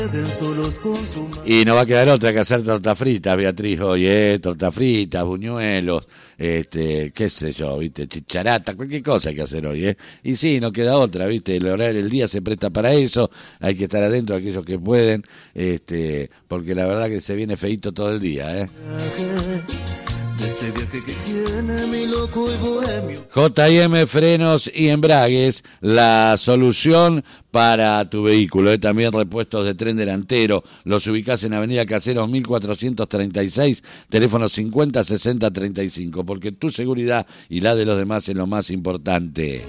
Y no va a quedar otra que hacer torta frita, Beatriz, hoy, torta frita, buñuelos, qué sé yo, viste, chicharata, cualquier cosa hay que hacer hoy, Y sí, no queda otra, viste, el horario del día se presta para eso, hay que estar adentro aquellos que pueden, porque la verdad que se viene feíto todo el día, Este viaje que tiene mi loco y bohemio. J&M Frenos y Embragues, la solución para tu vehículo. También repuestos de tren delantero. Los ubicás en Avenida Caseros 1436, teléfono 50 60 35, porque tu seguridad y la de los demás es lo más importante.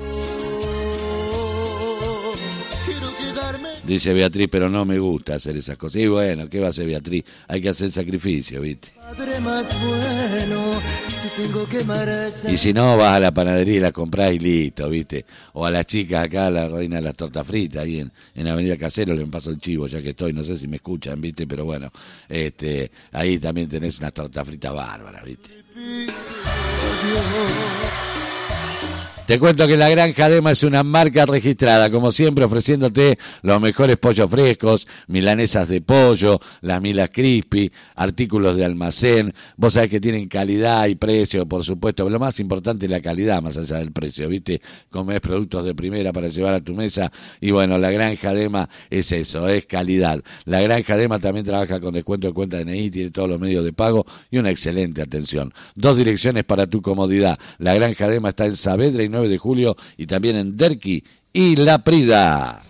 Dice Beatriz, pero no me gusta hacer esas cosas. Y bueno, ¿qué va a hacer Beatriz? Hay que hacer sacrificio, ¿viste? Y si no, vas a la panadería y la comprás y listo, ¿viste? O a las chicas acá, a la reina de las tortas fritas, ahí en Avenida Casero, le paso el chivo ya que estoy, no sé si me escuchan, ¿viste? Pero bueno, ahí también tenés unas tortas fritas bárbaras, ¿viste? Te cuento que La Granja Dema es una marca registrada, como siempre ofreciéndote los mejores pollos frescos, milanesas de pollo, las milas crispy, artículos de almacén. Vos sabés que tienen calidad y precio, por supuesto, pero lo más importante es la calidad más allá del precio, ¿viste? Comés productos de primera para llevar a tu mesa y bueno, La Granja Dema es eso, es calidad. La Granja Dema también trabaja con descuento de cuenta DNI, tiene todos los medios de pago y una excelente atención. 2 direcciones para tu comodidad. La Granja Dema está en Saavedra y 9 de julio y también en Derqui y La Prida.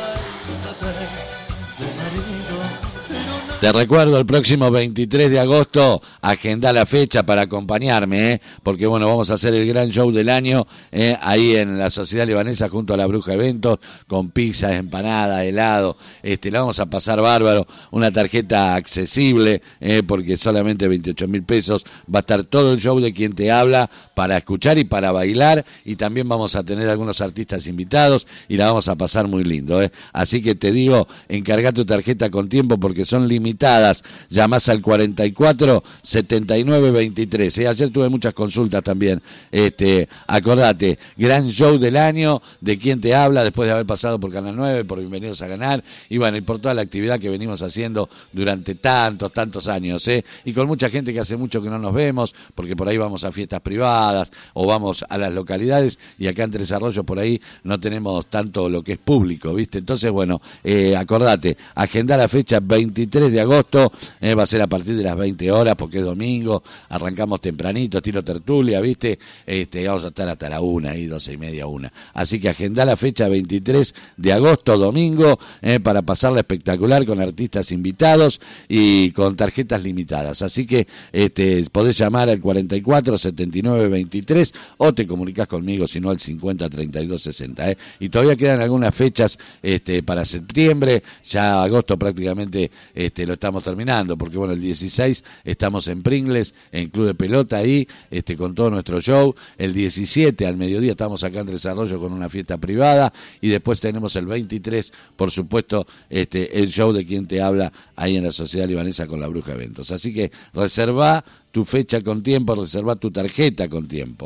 Te recuerdo, el próximo 23 de agosto, agenda la fecha para acompañarme, porque bueno, vamos a hacer el gran show del año, ahí en la Sociedad Libanesa junto a la Bruja Eventos, con pizzas, empanadas, helado, la vamos a pasar bárbaro, una tarjeta accesible, porque solamente 28.000 pesos, va a estar todo el show de Quien Te Habla, para escuchar y para bailar, y también vamos a tener algunos artistas invitados, y la vamos a pasar muy lindo, Así que te digo, encarga tu tarjeta con tiempo, porque son limitadas. Llamás al 44 79 23. Ayer tuve muchas consultas también. Acordate, gran show del año de Quien Te Habla, después de haber pasado por Canal 9, por Bienvenidos a Ganar, y bueno, y por toda la actividad que venimos haciendo durante tantos años, y con mucha gente que hace mucho que no nos vemos, porque por ahí vamos a fiestas privadas o vamos a las localidades, y acá en Tres Arroyos por ahí no tenemos tanto lo que es público, ¿viste? Entonces, bueno, acordate, agenda la fecha 23 de agosto, va a ser a partir de las 20 horas porque es domingo, arrancamos tempranito, estilo tertulia, ¿viste? Vamos a estar hasta la 1 ahí, 12:30, 1. Así que agendá la fecha 23 de agosto, domingo, para pasarla espectacular con artistas invitados y con tarjetas limitadas. Así que podés llamar al 44 79 23 o te comunicás conmigo, si no al 50 32 60. Y todavía quedan algunas fechas para septiembre, ya agosto prácticamente lo estamos terminando, porque bueno, el 16 estamos en Pringles, en Club de Pelota ahí, con todo nuestro show. El 17 al mediodía estamos acá en Tres Arroyos con una fiesta privada, y después tenemos el 23, por supuesto, el show de Quien Te Habla ahí en la Sociedad Libanesa con la Bruja Eventos. Así que reservá tu fecha con tiempo, reservá tu tarjeta con tiempo,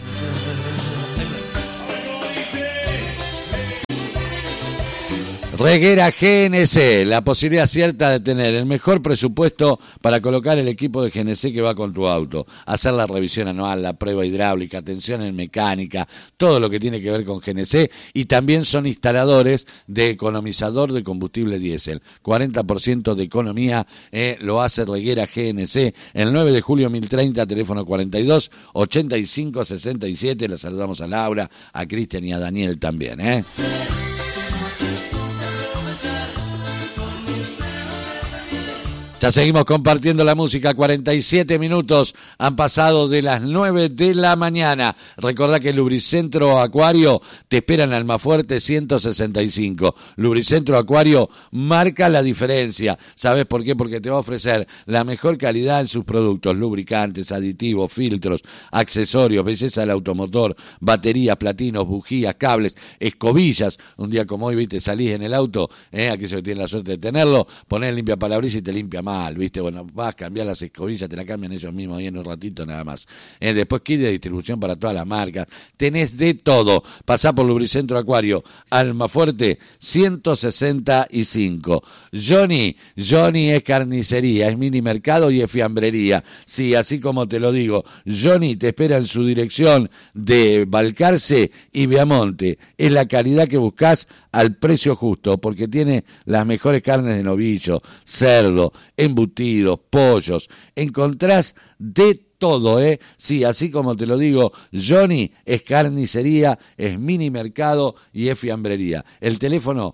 Reguera GNC, la posibilidad cierta de tener el mejor presupuesto para colocar el equipo de GNC que va con tu auto, hacer la revisión anual, la prueba hidráulica, atención en mecánica, todo lo que tiene que ver con GNC, y también son instaladores de economizador de combustible diésel. 40% de economía lo hace Reguera GNC, el 9 de julio 1030, teléfono 42 85 67. Le saludamos a Laura, a Cristian y a Daniel también, Ya seguimos compartiendo la música, 47 minutos han pasado de las 9 de la mañana. Recordá que Lubricentro Acuario te espera en Almafuerte 165. Lubricentro Acuario marca la diferencia. ¿Sabes por qué? Porque te va a ofrecer la mejor calidad en sus productos, lubricantes, aditivos, filtros, accesorios, belleza del automotor, baterías, platinos, bujías, cables, escobillas. Un día como hoy, viste, salís en el auto, aquellos que tienen la suerte de tenerlo, ponés el limpiapalabris y te limpia mal, ¿viste? Bueno, vas a cambiar las escobillas, te la cambian ellos mismos ahí en un ratito nada más. Después kit de distribución para todas las marcas. Tenés de todo. Pasá por Lubricentro Acuario, Almafuerte 165. Johnny es carnicería, es mini mercado y es fiambrería. Sí, así como te lo digo, Johnny te espera en su dirección de Balcarce y Viamonte. Es la calidad que buscás al precio justo, porque tiene las mejores carnes de novillo, cerdo, embutidos, pollos. Encontrás de todo, ¿eh? Sí, así como te lo digo, Johnny es carnicería, es mini mercado y es fiambrería. El teléfono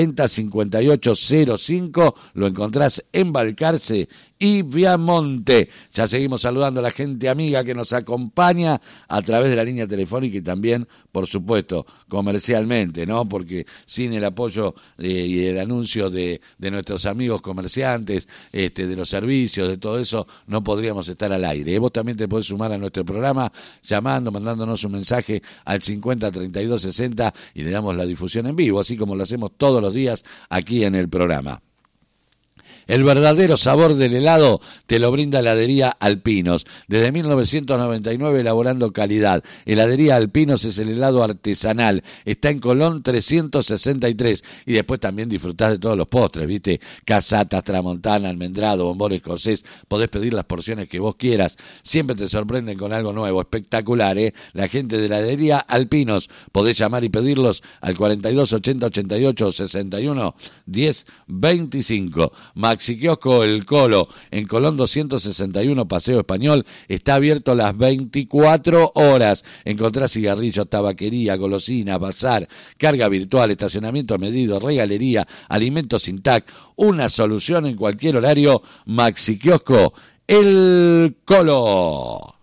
405805 lo encontrás en Balcarce y Viamonte. Ya seguimos saludando a la gente amiga que nos acompaña a través de la línea telefónica y también, por supuesto, comercialmente, ¿no? Porque sin el apoyo y el anuncio de nuestros amigos comerciantes, de los servicios, de todo eso, no podríamos estar al aire. Vos también te podés sumar a nuestro programa llamando, mandándonos un mensaje al 503260 y le damos la difusión en vivo, así como lo hacemos todos los días aquí en el programa. El verdadero sabor del helado te lo brinda Heladería Alpinos. Desde 1999 elaborando calidad. Heladería Alpinos es el helado artesanal. Está en Colón 363. Y después también disfrutás de todos los postres, ¿viste? Casatas, tramontana, almendrado, bombón escocés. Podés pedir las porciones que vos quieras. Siempre te sorprenden con algo nuevo. Espectacular, ¿eh? La gente de Heladería Alpinos. Podés llamar y pedirlos al 42 80 88 61 10 25. Maxi Kiosco El Colo, en Colón 261, Paseo Español, está abierto las 24 horas. Encontrás cigarrillos, tabaquería, golosinas, bazar, carga virtual, estacionamiento medido, regalería, alimentos sin TAC. Una solución en cualquier horario. Maxi Kiosco El Colo.